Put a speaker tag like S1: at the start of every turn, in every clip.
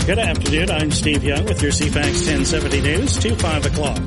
S1: Good afternoon. I'm Steve Young with your CFAX 1070 News to 5 o'clock.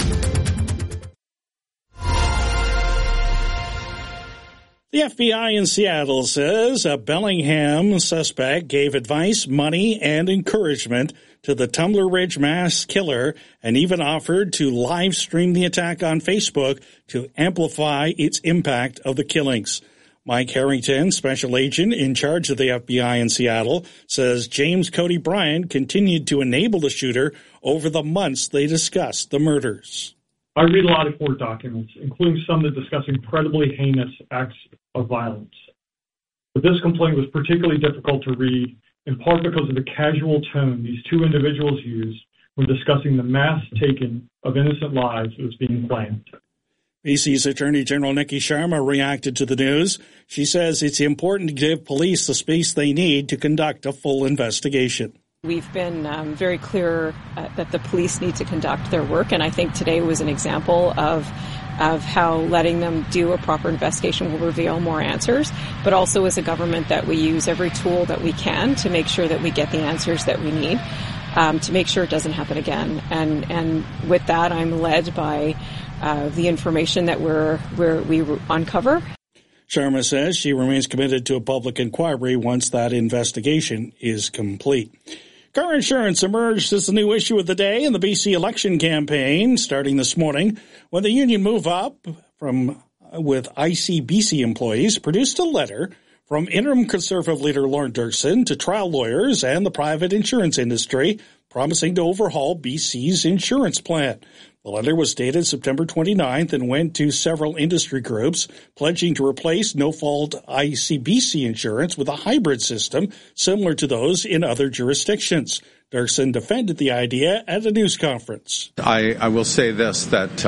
S1: The FBI in Seattle says a Bellingham suspect gave advice, money, and encouragement to the Tumbler Ridge mass killer and even offered to live stream the attack on Facebook to amplify its impact of the killings. Mike Harrington, special agent in charge of the FBI in Seattle, says James Cody Bryant continued to enable the shooter over the months they discussed the murders.
S2: I read a lot of court documents, including some that discuss incredibly heinous acts of violence. But this complaint was particularly difficult to read, in part because of the casual tone these two individuals used when discussing the mass taking of innocent lives that was being planned.
S1: BC's Attorney General Nikki Sharma reacted to the news. She says it's important to give police the space they need to conduct a full investigation.
S3: We've been very clear that the police need to conduct their work, and I think today was an example of how letting them do a proper investigation will reveal more answers, but also as a government that we use every tool that we can to make sure that we get the answers that we need to make sure it doesn't happen again. And with that, I'm led by the information that we uncover.
S1: Sharma says she remains committed to a public inquiry once that investigation is complete. Car insurance emerged as the new issue of the day in the BC election campaign, starting this morning, when the union Move Up with ICBC employees produced a letter from interim Conservative leader Lorne Dirksen to trial lawyers and the private insurance industry, promising to overhaul BC's insurance plan. The letter was dated September 29th and went to several industry groups, pledging to replace no-fault ICBC insurance with a hybrid system similar to those in other jurisdictions. Dirksen defended the idea at a news conference.
S4: I will say this, that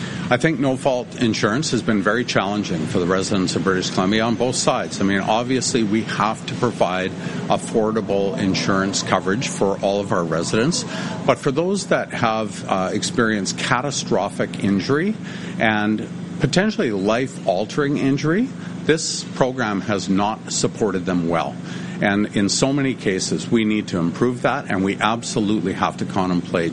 S4: I think no-fault insurance has been very challenging for the residents of British Columbia on both sides. I mean, obviously, we have to provide affordable insurance coverage for all of our residents. But for those that have experienced catastrophic injury and potentially life-altering injury, this program has not supported them well. And in so many cases, we need to improve that, and we absolutely have to contemplate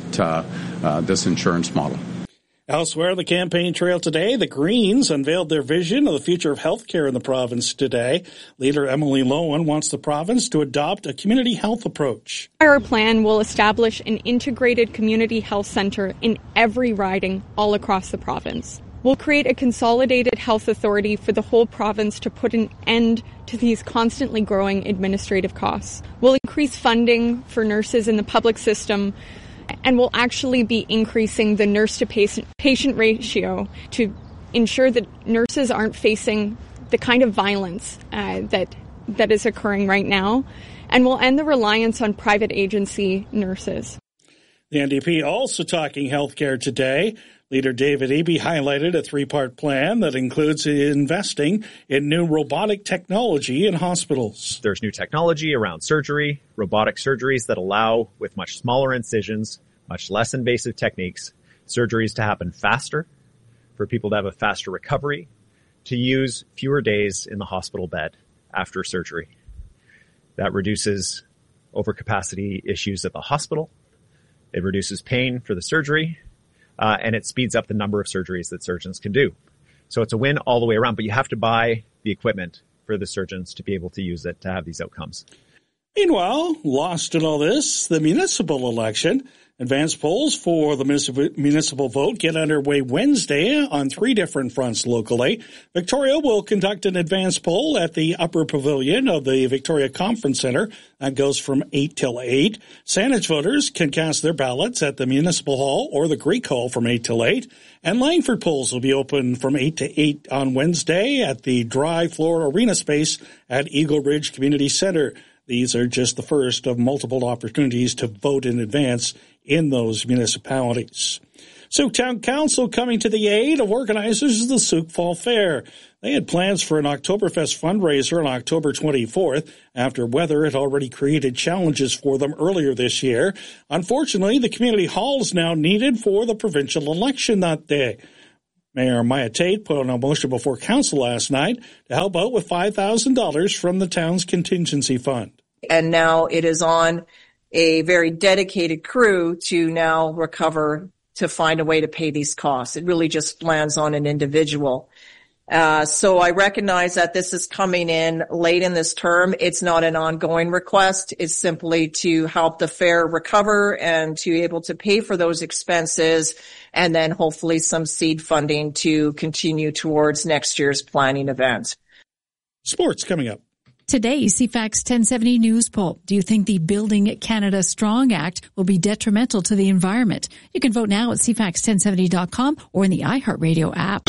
S4: this insurance model.
S1: Elsewhere, the campaign trail today, the Greens unveiled their vision of the future of health care in the province today. Leader Emily Lowen wants the province to adopt a community health approach.
S5: Our plan will establish an integrated community health centre in every riding all across the province. We'll create a consolidated health authority for the whole province to put an end to these constantly growing administrative costs. We'll increase funding for nurses in the public system, and we'll actually be increasing the nurse-to-patient ratio to ensure that nurses aren't facing the kind of violence that is occurring right now, and we'll end the reliance on private agency nurses.
S1: The NDP also talking healthcare today. Leader David Eby highlighted a three-part plan that includes investing in new robotic technology in hospitals.
S6: There's new technology around surgery, robotic surgeries that allow, with much smaller incisions, much less invasive techniques, surgeries to happen faster, for people to have a faster recovery, to use fewer days in the hospital bed after surgery. That reduces overcapacity issues at the hospital. It reduces pain for the surgery. And it speeds up the number of surgeries that surgeons can do. So it's a win all the way around, but you have to buy the equipment for the surgeons to be able to use it to have these outcomes.
S1: Meanwhile, lost in all this, the municipal election. Advanced polls for the municipal vote get underway Wednesday on 3 different fronts locally. Victoria will conduct an advanced poll at the upper pavilion of the Victoria Conference Centre. That goes from 8 till 8. Saanich voters can cast their ballots at the Municipal Hall or the Greek Hall from 8 till 8. And Langford polls will be open from 8 to 8 on Wednesday at the dry floor arena space at Eagle Ridge Community Centre. These are just the first of multiple opportunities to vote in advance in those municipalities. Sauk Town Council coming to the aid of organizers of the Sauk Fall Fair. They had plans for an Oktoberfest fundraiser on October 24th after weather had already created challenges for them earlier this year. Unfortunately, the community hall is now needed for the provincial election that day. Mayor Maya Tate put on a motion before council last night to help out with $5,000 from the town's contingency fund.
S7: And now it is on a very dedicated crew to now recover, to find a way to pay these costs. It really just lands on an individual. So I recognize that this is coming in late in this term. It's not an ongoing request. It's simply to help the fair recover and to be able to pay for those expenses, and then hopefully some seed funding to continue towards next year's planning event.
S1: Sports coming up.
S8: Today, CFAX 1070 News Poll. Do you think the Building Canada Strong Act will be detrimental to the environment? You can vote now at cfax1070.com or in the iHeartRadio app.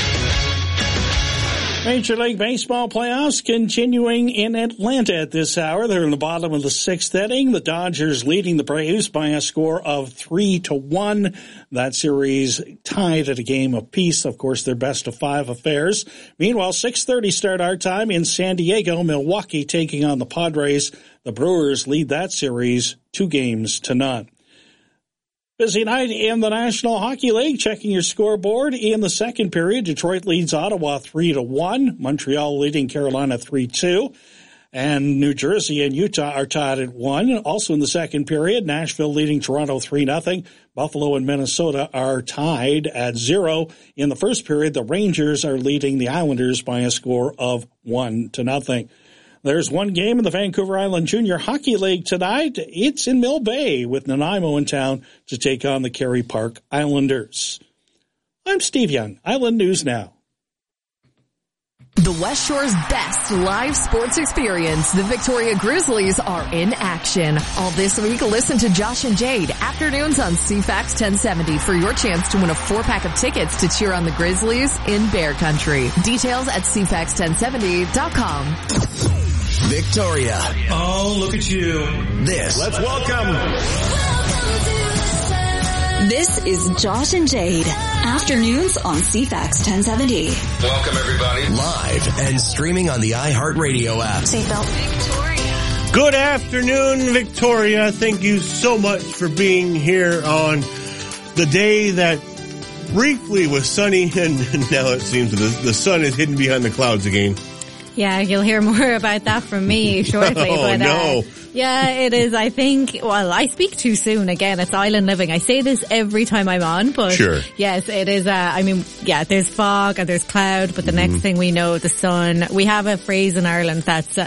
S1: Major League Baseball playoffs continuing in Atlanta at this hour. They're in the bottom of the sixth inning. The Dodgers leading the Braves by a score of 3-1. That series tied at a game apiece. Of course, their best of 5 affairs. Meanwhile, 6:30 start our time in San Diego. Milwaukee taking on the Padres. The Brewers lead that series 2-0. Busy night in the National Hockey League. Checking your scoreboard in the second period. Detroit leads Ottawa 3-1. Montreal leading Carolina 3-2. And New Jersey and Utah are tied at 1. Also in the second period, Nashville leading Toronto 3-0. Buffalo and Minnesota are tied at 0. In the first period, the Rangers are leading the Islanders by a score of 1-0. There's one game in the Vancouver Island Junior Hockey League tonight. It's in Mill Bay with Nanaimo in town to take on the Kerry Park Islanders. I'm Steve Young, Island News Now.
S9: The West Shore's best live sports experience. The Victoria Grizzlies are in action. All this week, listen to Josh and Jade afternoons on CFAX 1070 for your chance to win a 4-pack of tickets to cheer on the Grizzlies in Bear Country. Details at cfax1070.com.
S10: Victoria.
S11: Oh, look at you.
S10: Let's welcome.
S12: This is Josh and Jade. Afternoons on CFAX 1070.
S10: Welcome, everybody. Live and streaming on the iHeartRadio app.
S12: Seatbelt.
S11: Victoria.
S13: Good afternoon, Victoria. Thank you so much for being here on the day that briefly was sunny, and now it seems the sun is hidden behind the clouds again.
S14: Yeah, you'll hear more about that from me shortly.
S13: Oh, no.
S14: Yeah, it is. I think, well, I speak too soon. Again, it's island living. I say this every time I'm on, but
S13: sure.
S14: Yes, it is. I mean, yeah, there's fog and there's cloud, but the next thing we know, the sun. We have a phrase in Ireland that's,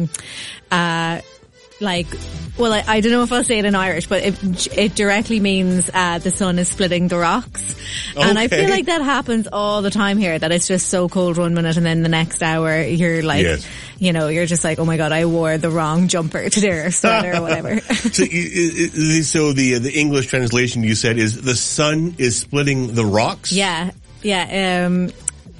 S14: like, well, I don't know if I'll say it in Irish, but it directly means the sun is splitting the rocks. Okay. And I feel like that happens all the time here, that it's just so cold 1 minute and then the next hour you're like, you know, you're just like, oh my God, I wore the wrong jumper today or sweater or whatever.
S13: So the English translation you said is the sun is splitting the rocks?
S14: Yeah. Tá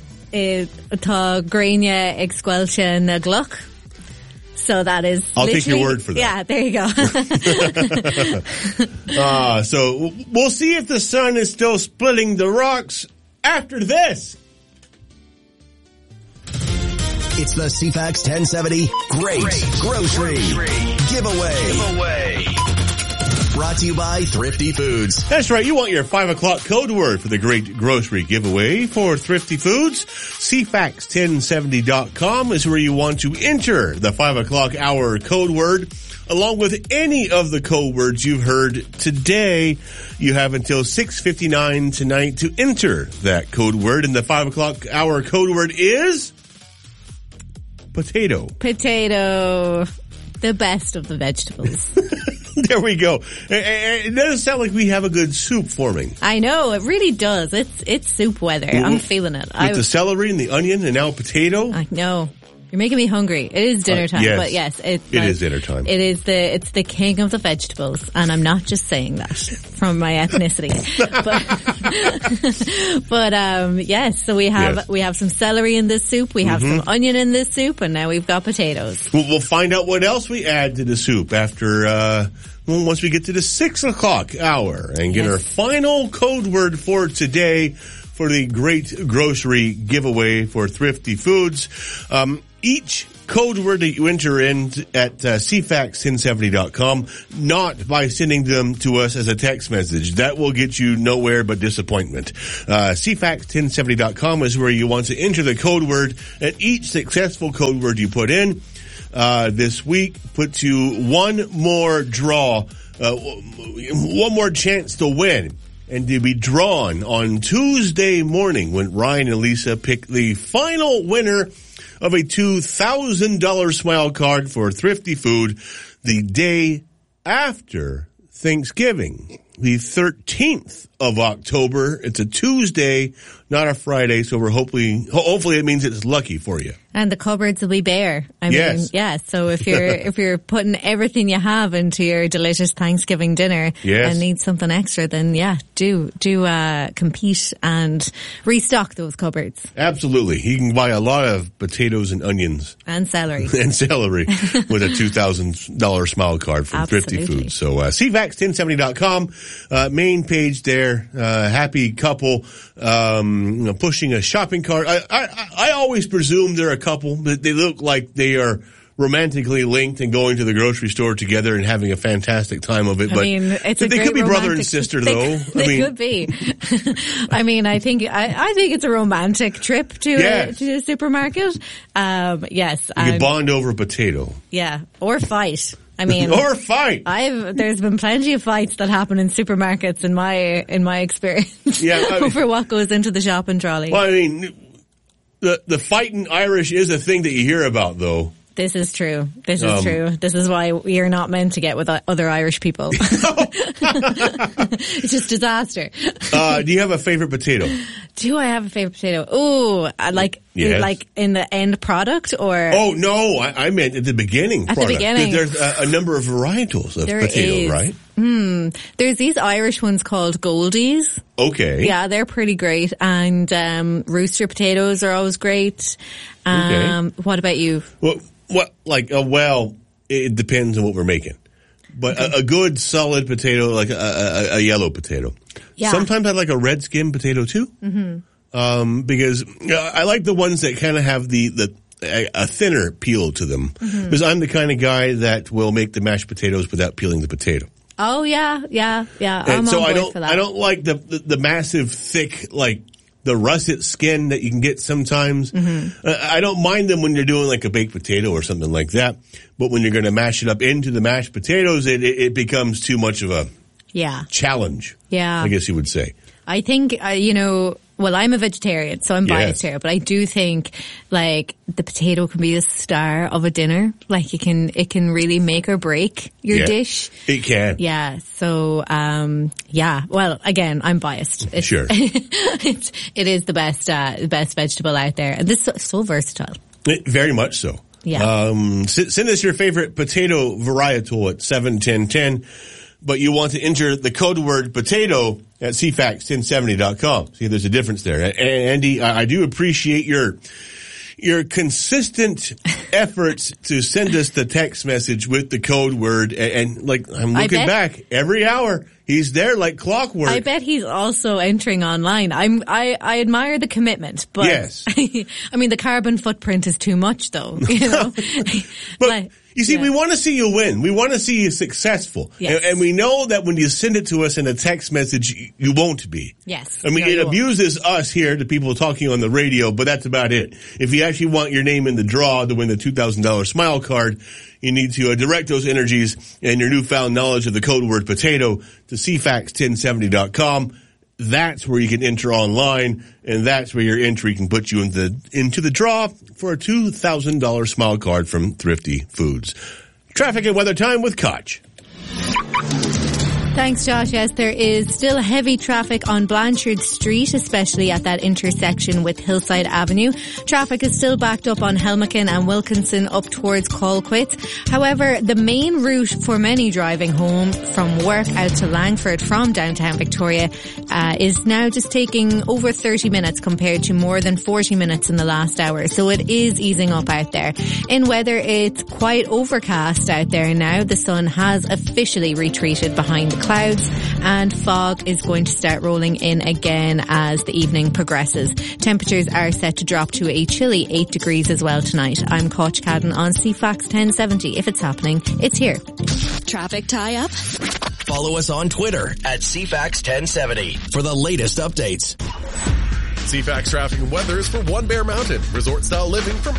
S14: graine ag squelche na gluck. So that is
S13: I'll take your word for that.
S14: Yeah, there you
S13: go. So we'll see if the sun is still splitting the rocks after this.
S10: It's the CFAX 1070 Great Grocery Giveaway. Brought to you by Thrifty Foods.
S13: That's right. You want your 5 o'clock code word for the Great Grocery Giveaway for Thrifty Foods. CFAX1070.com is where you want to enter the 5 o'clock hour code word. Along with any of the code words you've heard today, you have until 6:59 tonight to enter that code word. And the 5 o'clock hour code word is potato.
S14: Potato. The best of the vegetables.
S13: There we go. It doesn't sound like we have a good soup forming.
S14: I know, it really does. It's soup weather. I'm feeling it.
S13: With the celery and the onion and now potato.
S14: I know. You're making me hungry. It is dinner time,
S13: yes.
S14: But yes,
S13: it is dinner time.
S14: It's the king of the vegetables, and I'm not just saying that from my ethnicity. but yes. So we have some celery in this soup. We have some onion in this soup, and now we've got potatoes.
S13: We'll find out what else we add to the soup after once we get to the 6 o'clock hour and get our final code word for today for the Great Grocery Giveaway for Thrifty Foods. Each code word that you enter in at cfax1070.com, not by sending them to us as a text message. That will get you nowhere but disappointment. cfax1070.com is where you want to enter the code word, and each successful code word you put in this week puts you one more draw one more chance to win and to be drawn on Tuesday morning when Ryan and Lisa pick the final winner of a $2,000 Smile card for Thrifty Food the day after Thanksgiving, the 13th of October. It's a Tuesday, not a Friday, so we're hopefully it means it's lucky for you.
S14: And the cupboards will be bare. I mean, yeah. So if you're putting everything you have into your delicious Thanksgiving dinner and need something extra, then do compete and restock those cupboards.
S13: Absolutely. You can buy a lot of potatoes and onions.
S14: And celery.
S13: With a $2,000 Smile card from Thrifty Food. So, CVAX1070.com, main page there, happy couple, pushing a shopping cart. I always presume they're a couple. They look like they are romantically linked and going to the grocery store together and having a fantastic time of it. But they could be brother and sister, though.
S14: They could be. I mean, I think it's a romantic trip to a supermarket. Yes, you
S13: can bond over a potato.
S14: Yeah, or fight. I mean,
S13: or fight.
S14: There's been plenty of fights that happen in supermarkets in my experience. Yeah, over what goes into the shopping trolley.
S13: Well, I mean, the fighting Irish is a thing that you hear about, though.
S14: This is true. This is why we are not meant to get with other Irish people. It's just disaster.
S13: Do you have a favorite potato?
S14: Do I have a favorite potato? Oh, like in the end product, or?
S13: Oh no, I meant at the beginning.
S14: At the beginning,
S13: there's a number of varietals of potato, right?
S14: There's these Irish ones called Goldies.
S13: Okay.
S14: Yeah, they're pretty great, and rooster potatoes are always great. What about you?
S13: It depends on what we're making. But a good solid potato, like a yellow potato. Yeah. Sometimes I like a red skin potato too. Mm-hmm. Because I like the ones that kind of have a thinner peel to them. Mm-hmm. Because I'm the kind of guy that will make the mashed potatoes without peeling the potato.
S14: Oh yeah.
S13: And so I don't like the massive thick, like the russet skin that you can get sometimes. Mm-hmm. I don't mind them when you're doing like a baked potato or something like that. But when you're going to mash it up into the mashed potatoes, it becomes too much of a challenge. Yeah. I guess you would say.
S14: I think, I'm a vegetarian, so I'm biased here, but I do think, like, the potato can be the star of a dinner. Like, it can really make or break your dish.
S13: It can.
S14: Yeah, so, well, again, I'm biased.
S13: Sure.
S14: It is the best vegetable out there, and this is so versatile.
S13: Very much so.
S14: Yeah.
S13: Send us your favorite potato varietal at 71010. But you want to enter the code word potato at CFAX1070.com. See, there's a difference there. Andy, I do appreciate your consistent efforts to send us the text message with the code word. And like, I'm looking back every hour. He's there like clockwork.
S14: I bet he's also entering online. I admire the commitment, but
S13: yes.
S14: I mean, the carbon footprint is too much, though.
S13: But you see, we want to see you win. We want to see you successful.
S14: Yes.
S13: And we know that when you send it to us in a text message, you won't be.
S14: Yes.
S13: I mean, it abuses us here, the people talking on the radio, but that's about it. If you actually want your name in the draw to win the $2,000 Smile card, you need to direct those energies and your newfound knowledge of the code word potato to CFAX1070.com. That's where you can enter online, and that's where your entry can put you into the draw for a $2,000 Smile card from Thrifty Foods. Traffic and weather time with Koch.
S14: Thanks, Josh. Yes, there is still heavy traffic on Blanchard Street, especially at that intersection with Hillside Avenue. Traffic is still backed up on Helmachan and Wilkinson up towards Colquitt. However, the main route for many driving home from work out to Langford from downtown Victoria is now just taking over 30 minutes compared to more than 40 minutes in the last hour. So it is easing up out there. In weather, it's quite overcast out there now. The sun has officially retreated behind the clouds, and fog is going to start rolling in again as the evening progresses. Temperatures are set to drop to a chilly 8 degrees as well tonight. I'm Koch Cadden on CFAX 1070. If it's happening, it's here.
S12: Traffic tie-up?
S10: Follow us on Twitter at CFAX 1070 for the latest updates.
S15: CFAX traffic and weather is for One Bear Mountain, resort-style living from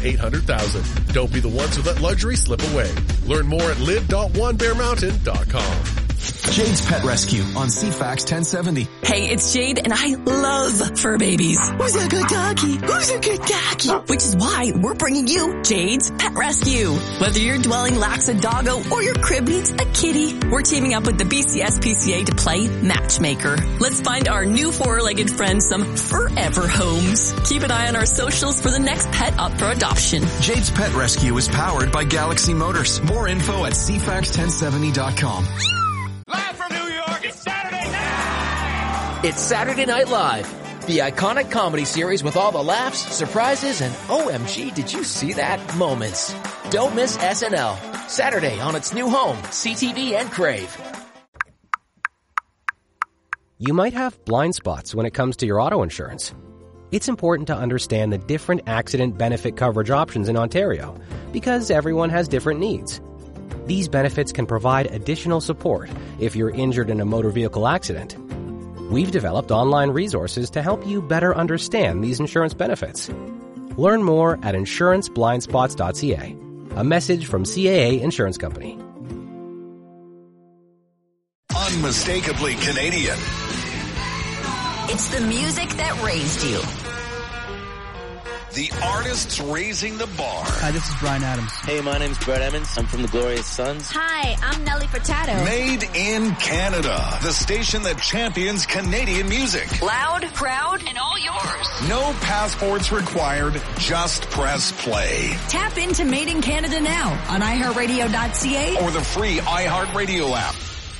S15: $800,000. Don't be the ones who let luxury slip away. Learn more at live.onebearmountain.com.
S10: Jade's Pet Rescue on CFAX 1070.
S16: Hey, it's Jade, and I love fur babies. Who's a good doggy? Who's a good doggy? Which is why we're bringing you Jade's Pet Rescue. Whether your dwelling lacks a doggo or your crib needs a kitty, we're teaming up with the BCSPCA to play matchmaker. Let's find our new four-legged friends some forever homes. Keep an eye on our socials for the next pet up for adoption.
S10: Jade's Pet Rescue is powered by Galaxy Motors. More info at CFAX1070.com.
S17: Live from New York, it's Saturday night! It's Saturday Night Live, the iconic comedy series with all the laughs, surprises, and OMG, did you see that moments. Don't miss SNL, Saturday on its new home, CTV and Crave.
S18: You might have blind spots when it comes to your auto insurance. It's important to understand the different accident benefit coverage options in Ontario because everyone has different needs. These benefits can provide additional support if you're injured in a motor vehicle accident. We've developed online resources to help you better understand these insurance benefits. Learn more at insuranceblindspots.ca. A message from CAA Insurance Company.
S10: Unmistakably Canadian.
S16: It's the music that raised you.
S10: The artists raising the bar.
S19: Hi, this is Bryan Adams.
S20: Hey, my name's Brett Emmons. I'm from the Glorious Sons.
S21: Hi, I'm Nelly Furtado.
S10: Made in Canada. The station that champions Canadian music.
S16: Loud, proud, and all yours.
S10: No passports required. Just press play.
S21: Tap into Made in Canada now on iHeartRadio.ca
S10: or the free iHeartRadio app.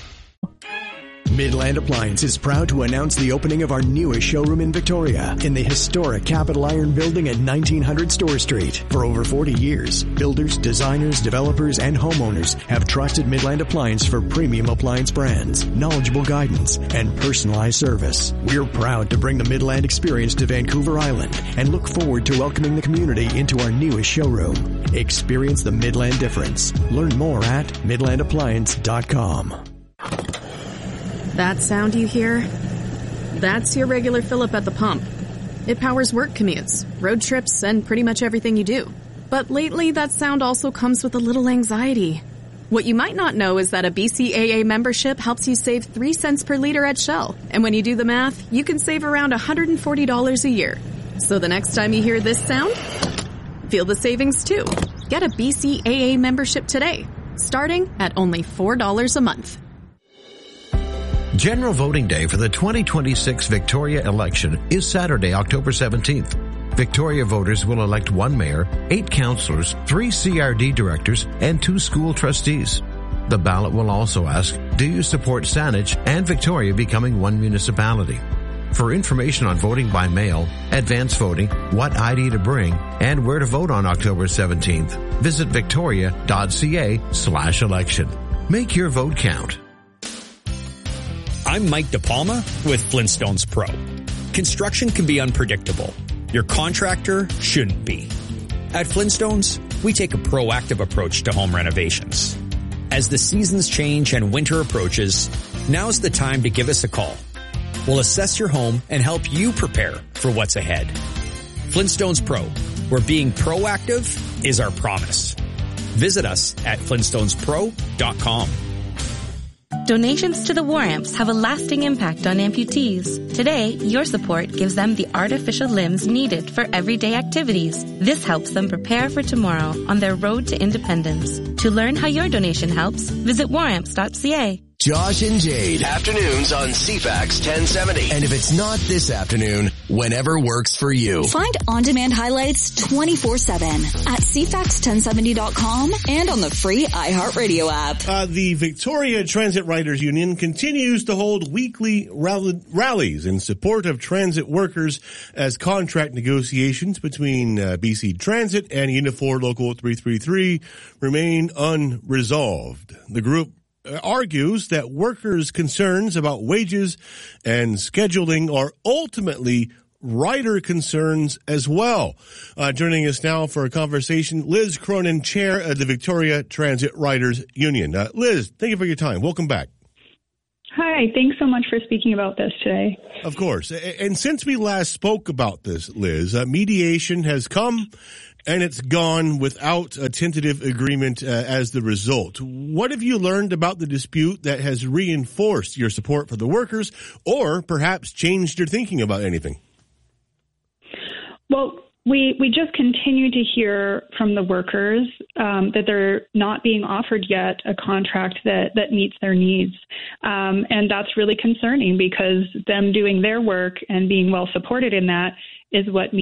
S22: Midland Appliance is proud to announce the opening of our newest showroom in Victoria in the historic Capital Iron Building at 1900 Store Street. For over 40 years, builders, designers, developers, and homeowners have trusted Midland Appliance for premium appliance brands, knowledgeable guidance, and personalized service. We're proud to bring the Midland experience to Vancouver Island and look forward to welcoming the community into our newest showroom. Experience the Midland difference. Learn more at midlandappliance.com.
S23: That sound you hear? That's your regular fill-up at the pump. It powers work commutes, road trips, and pretty much everything you do. But lately, that sound also comes with a little anxiety. What you might not know is that a BCAA membership helps you save 3 cents per liter at Shell. And when you do the math, you can save around $140 a year. So the next time you hear this sound, feel the savings too. Get a BCAA membership today, starting at only $4 a month.
S24: General voting day for the 2026 Victoria election is Saturday, October 17th. Victoria voters will elect 1 mayor, 8 councillors, 3 CRD directors, and 2 school trustees. The ballot will also ask, do you support Saanich and Victoria becoming one municipality? For information on voting by mail, advance voting, what ID to bring, and where to vote on October 17th, visit victoria.ca/election. Make your vote count.
S25: I'm Mike DePalma with Flintstones Pro. Construction can be unpredictable. Your contractor shouldn't be. At Flintstones, we take a proactive approach to home renovations. As the seasons change and winter approaches, now's the time to give us a call. We'll assess your home and help you prepare for what's ahead. Flintstones Pro, where being proactive is our promise. Visit us at flintstonespro.com.
S26: Donations to the War Amps have a lasting impact on amputees. Today, your support gives them the artificial limbs needed for everyday activities. This helps them prepare for tomorrow on their road to independence. To learn how your donation helps, visit waramps.ca.
S10: Josh and Jade. Afternoons on CFAX 1070. And if it's not this afternoon, whenever works for you.
S12: Find on-demand highlights 24/7 at CFAX1070.com and on the free iHeartRadio app.
S13: The Victoria Transit Riders Union continues to hold weekly rallies in support of transit workers as contract negotiations between BC Transit and Unifor Local 333 remain unresolved. The group argues that workers' concerns about wages and scheduling are ultimately rider concerns as well. Joining us now for a conversation, Liz Cronin, chair of the Victoria Transit Riders Union. Liz, thank you for your time. Welcome back.
S27: Hi, thanks so much for speaking about this today.
S13: Of course. And since we last spoke about this, Liz, mediation has come and it's gone without a tentative agreement as the result. What have you learned about the dispute that has reinforced your support for the workers or perhaps changed your thinking about anything?
S27: Well, we just continue to hear from the workers that they're not being offered yet a contract that meets their needs. And that's really concerning because them doing their work and being well supported in that is what